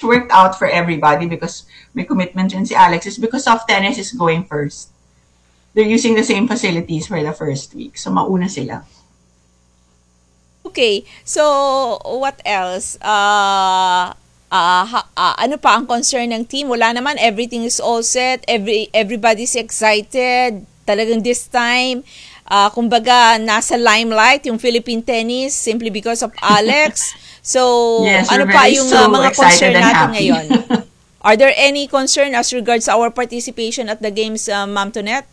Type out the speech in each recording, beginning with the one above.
worked out for everybody because may commitment dyan si Alex, is because soft tennis is going first. They're using the same facilities for the first week. So, mauna sila. Okay, so what else? Ano pa ang concern ng team? Wala naman, everything is all set, everybody's excited. Talagang this time, kumbaga, nasa limelight yung Philippine tennis simply because of Alex. So, yes, ano pa yung mga concern natin ngayon? Are there any concern as regards our participation at the games, Ma'am Tonette?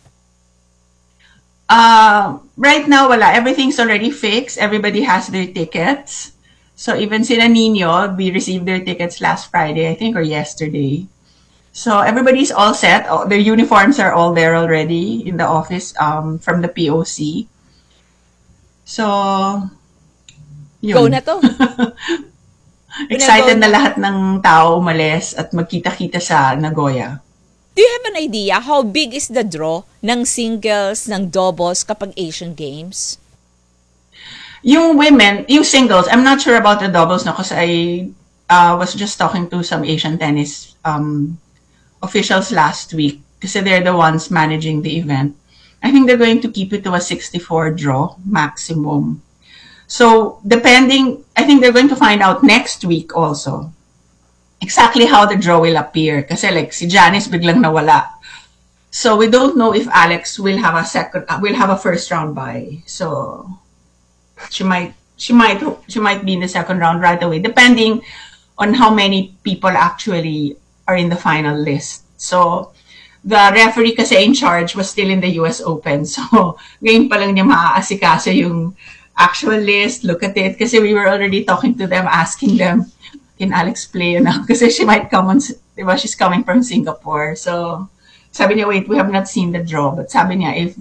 Right now, wala. Everything's already fixed. Everybody has their tickets. So even sila Nino, we received their tickets last Friday, I think, or yesterday. So everybody's all set. Their uniforms are all there already in the office from the POC. So, yun. Go na to. Excited na lahat ng tao umalis at magkita-kita sa Nagoya. Do you have an idea how big is the draw ng singles, ng doubles kapag Asian Games? Yung women, yung singles, I'm not sure about the doubles no, because I was just talking to some Asian tennis officials last week kasi they're the ones managing the event. I think they're going to keep it to a 64 draw maximum. So, depending, I think they're going to find out next week also exactly how the draw will appear. Kasi like, si Janice biglang nawala. So, we don't know if Alex will have a first round bye. So, she might be in the second round right away, depending on how many people actually are in the final list. So, the referee kasi in charge was still in the US Open. So, ngayon pa lang niya maaasikaso yung actual list, look at it. Kasi we were already talking to them, asking them, can Alex play now? Kasi she might come on, diba, she's coming from Singapore. So, sabi niya, wait, we have not seen the draw. But sabi niya, if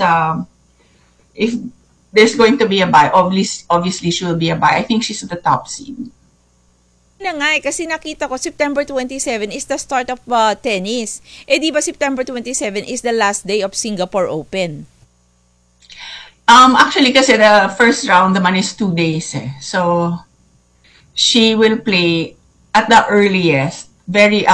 there's going to be a bye, obviously she will be a bye. I think she's the top seed. Na nga kasi nakita ko, September 27 is the start of tennis. Di ba September 27 is the last day of Singapore Open? Actually, kasi the first round naman is 2 days eh. So, she will play at the earliest, very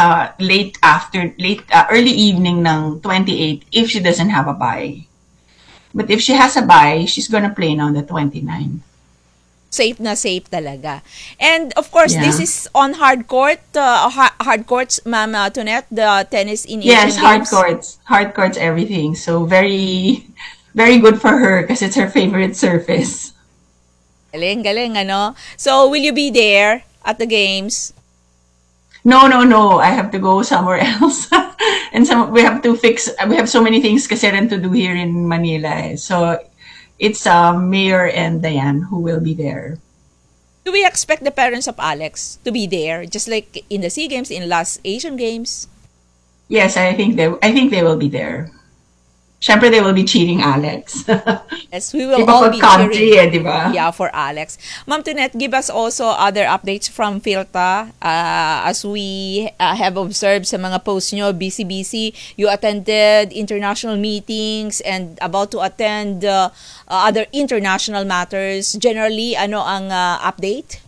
early evening ng 28 if she doesn't have a bye. But if she has a bye, she's gonna play on the 29th. Safe na safe talaga. And of course, this is on hard court, hard courts, Ma'am Tonette, the tennis in Asian Games. Yes, hard courts, everything. So very, very good for her because it's her favorite surface. Galing, ano? So, will you be there at the games? No. I have to go somewhere else. And we have so many things kasi rin to do here in Manila. So, it's Mayor and Diane who will be there. Do we expect the parents of Alex to be there, just like in the SEA Games, in last Asian Games? Yes, I think they will be there. Syempre, they will be cheering Alex. Yes, we will all be cheering. Diba? Yeah, for Alex. Ma'am Tonette, give us also other updates from PhilTA. As we have observed sa mga posts nyo, busy. You attended international meetings and about to attend other international matters. Generally, ano ang update?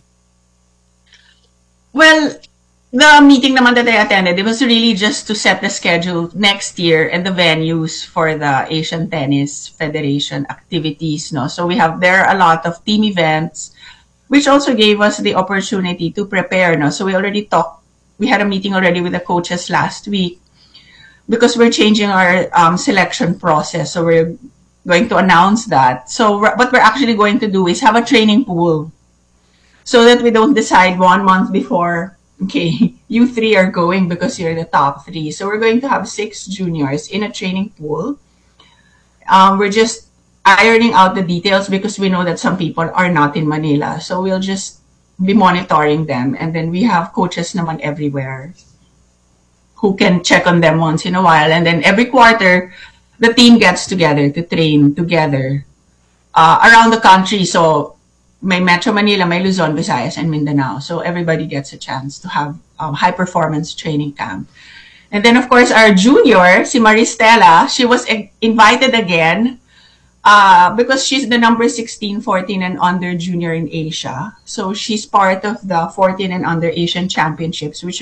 Well, the meeting naman that I attended, it was really just to set the schedule next year and the venues for the Asian Tennis Federation activities. No? So there are a lot of team events, which also gave us the opportunity to prepare. No? So we had a meeting already with the coaches last week because we're changing our selection process. So we're going to announce that. So what we're actually going to do is have a training pool so that we don't decide 1 month before, okay, you 3 are going because you're the top 3. So we're going to have 6 juniors in a training pool. We're just ironing out the details because we know that some people are not in Manila. So we'll just be monitoring them. And then we have coaches naman everywhere who can check on them once in a while. And then every quarter, the team gets together to train together around the country. So may Metro Manila, may Luzon, Visayas, and Mindanao. So everybody gets a chance to have high-performance training camp. And then, of course, our junior, si Maristela, she was invited again because she's the number 16, 14, and under junior in Asia. So she's part of the 14 and under Asian Championships, which